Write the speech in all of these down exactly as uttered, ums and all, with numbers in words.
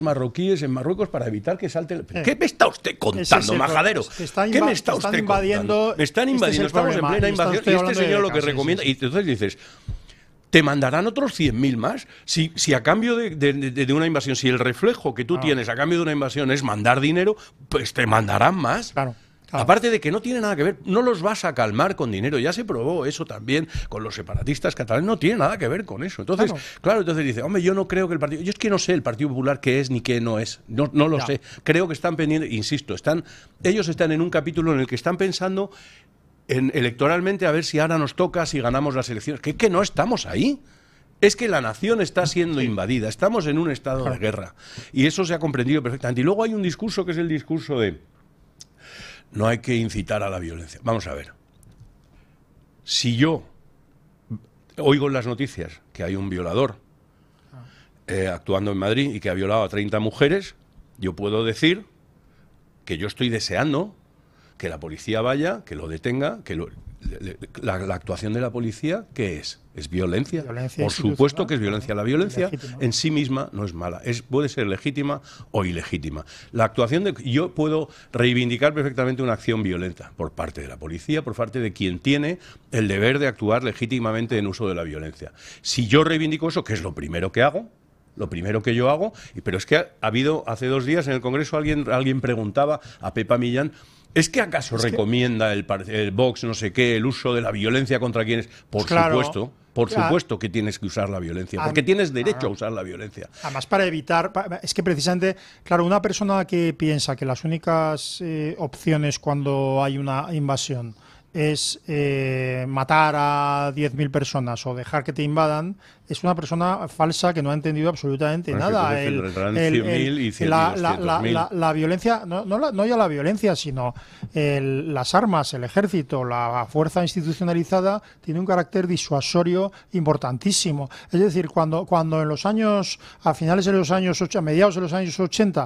marroquíes en Marruecos para evitar que salte el... Eh. ¿Qué me está usted contando, majadero? ¿Qué me está usted contando? Me están invadiendo, este estamos en plena invasión y este señor lo que recomienda... Y entonces dices... ¿Te mandarán otros cien mil más? Si, si a cambio de, de, de, de una invasión, si el reflejo que tú ah. tienes a cambio de una invasión es mandar dinero, pues te mandarán más. Claro. Claro. Aparte de que no tiene nada que ver, no los vas a calmar con dinero. Ya se probó eso también con los separatistas catalanes, no tiene nada que ver con eso. Entonces, claro, claro entonces dice, hombre, yo no creo que el Partido... Yo es que no sé el Partido Popular qué es ni qué no es. No, no lo ya. sé. Creo que están pendientes, insisto, están, ellos están en un capítulo en el que están pensando en, electoralmente a ver si ahora nos toca, si ganamos las elecciones. Que, que no estamos ahí. Es que la nación está siendo invadida, estamos en un estado de guerra y eso se ha comprendido perfectamente. Y luego hay un discurso que es el discurso de no hay que incitar a la violencia. Vamos a ver, si yo oigo en las noticias que hay un violador eh, actuando en Madrid y que ha violado a treinta mujeres, yo puedo decir que yo estoy deseando que la policía vaya, que lo detenga, que lo... La, la actuación de la policía, ¿qué es? Es violencia. violencia Por supuesto que es violencia. La violencia ilegítima. En sí misma no es mala. Es, puede ser legítima o ilegítima. La actuación de... Yo puedo reivindicar perfectamente una acción violenta por parte de la policía, por parte de quien tiene el deber de actuar legítimamente en uso de la violencia. Si yo reivindico eso, que es lo primero que hago, lo primero que yo hago, pero es que ha, ha habido, hace dos días en el Congreso alguien, alguien preguntaba a Pepa Millán, ¿es que acaso es recomienda que... el, el Vox, no sé qué, el uso de la violencia contra quienes? Por claro, supuesto, por claro. supuesto que tienes que usar la violencia, porque tienes derecho claro. a usar la violencia. Además, para evitar, es que precisamente, claro, una persona que piensa que las únicas eh, opciones cuando hay una invasión es eh, matar a diez mil personas o dejar que te invadan, es una persona falsa que no ha entendido absolutamente bueno, nada. El, el, el, el, la, la, la, la, la violencia, no, no, la, no ya la violencia, sino el, las armas, el ejército, la fuerza institucionalizada tiene un carácter disuasorio importantísimo. Es decir, cuando, cuando en los años, a finales de los años, a mediados de los años ochenta,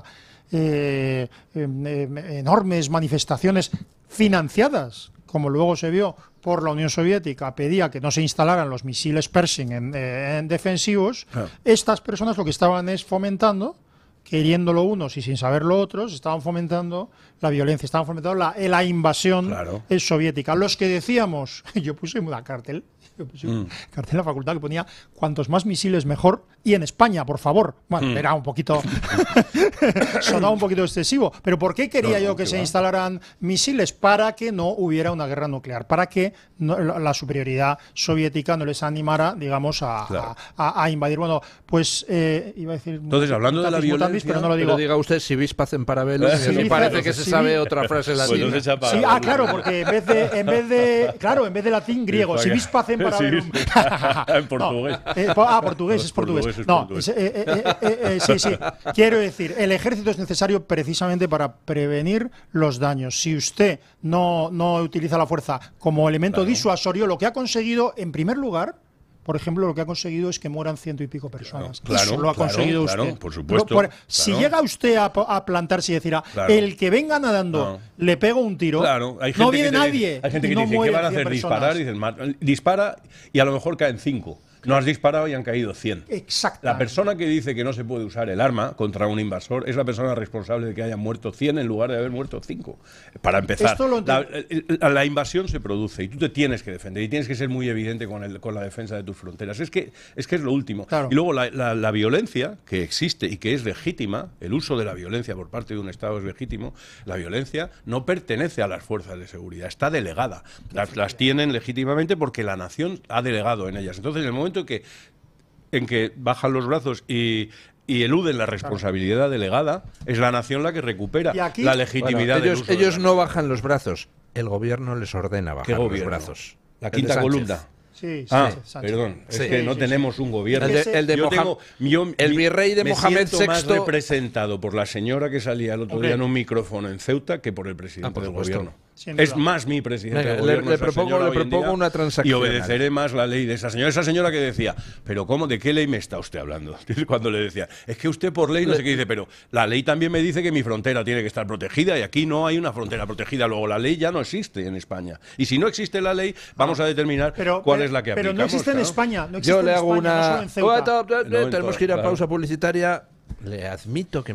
eh, eh, enormes manifestaciones financiadas, como luego se vio por la Unión Soviética, pedía que no se instalaran los misiles Pershing en, eh, en defensivos, claro. Estas personas lo que estaban es fomentando, queriéndolo unos y sin saberlo otros, estaban fomentando la violencia, estaban fomentando la, la invasión claro. soviética. Los que decíamos, yo puse una cartel, yo puse mm. cartel en la facultad que ponía cuantos más misiles mejor, y en España, por favor. Bueno, mm. era un poquito, sonaba un poquito excesivo, pero ¿por qué quería no, yo que, que se va. instalaran misiles? Para que no hubiera una guerra nuclear, para que no, la superioridad soviética no les animara, digamos, a, claro. a, a, a invadir. Bueno, pues eh, iba a decir... Entonces, hablando de la violencia... Pero no lo digo. Pero diga usted, si vis pacem para velos, sí, me parece que se sí, sabe otra frase latina. Pues no sí, ah, claro, porque en vez de, en vez de, claro, en vez de latín, griego, si vis pacem para velum. En portugués. No, eh, ah, portugués, es portugués. portugués es no, portugués. Es, eh, eh, eh, eh, sí, sí. Quiero decir, el ejército es necesario precisamente para prevenir los daños. Si usted no, no utiliza la fuerza como elemento claro. disuasorio, lo que ha conseguido, en primer lugar, por ejemplo, lo que ha conseguido es que mueran ciento y pico personas. Claro, Eso lo ha claro, conseguido claro, usted. Por supuesto. Por, claro. Si llega usted a, a plantarse y decir, claro. el que venga nadando no. le pego un tiro, claro. hay gente no viene que nadie. Dice, hay gente que no dice, ¿qué van a hacer? Disparar. Y dicen, dispara y a lo mejor caen cinco. No has disparado y han caído cien. Exacto. La persona que dice que no se puede usar el arma contra un invasor es la persona responsable de que hayan muerto cien en lugar de haber muerto cinco. Para empezar, la, la, la invasión se produce y tú te tienes que defender y tienes que ser muy evidente con, el, con la defensa de tus fronteras. Es que es, que es lo último. Claro. Y luego la, la, la violencia que existe y que es legítima, el uso de la violencia por parte de un Estado es legítimo, la violencia no pertenece a las fuerzas de seguridad, está delegada. Las, las tienen legítimamente porque la nación ha delegado en ellas. Entonces, en el momento en que, en que bajan los brazos y, y eluden la responsabilidad claro. delegada, es la nación la que recupera aquí, la legitimidad. Bueno, ellos del uso ellos de no bajan los brazos, el gobierno les ordena bajar los brazos. La quinta columna. Sí, sí, ah, sí, perdón, es sí, que sí, no sí, tenemos sí. un gobierno. El de, el de yo Mohamed, tengo, yo, el virrey de me Mohamed siento sexto. más representado por la señora que salía el otro okay. día en un micrófono en Ceuta que por el presidente ah, por del gobierno. Sin es duda. más mi presidente Venga, del gobierno. Le, le propongo, le propongo una transacción. Y obedeceré más la ley de esa señora. Esa señora que decía, pero ¿cómo? ¿De qué ley me está usted hablando? Cuando le decía, es que usted por ley no le, sé qué dice, pero la ley también me dice que mi frontera tiene que estar protegida y aquí no hay una frontera protegida. Luego la ley ya no existe en España. Y si no existe la ley, vamos a determinar pero, cuál pero, es la que pero aplicamos. no existe claro. en España. No existe Yo le en hago España, una... no solo en Ceuta. No, tenemos que ir a claro. pausa publicitaria. le admito que